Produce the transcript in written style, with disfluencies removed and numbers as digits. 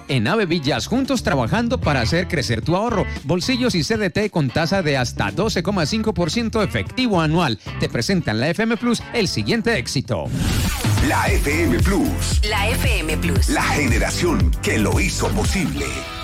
En Ave Villas, juntos trabajando para hacer crecer tu ahorro. Bolsillos y CDT con tasa de hasta 12,5% efectivo anual. Te presentan la FM Plus, el siguiente éxito. La FM Plus. La FM Plus. La generación que lo hizo posible.